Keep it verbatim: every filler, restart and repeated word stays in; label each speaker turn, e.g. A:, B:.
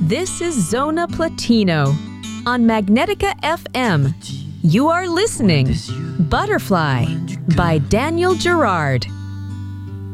A: This is Zona Platino on Magnetica F M. You are listening Butterfly by Daniel Gerard.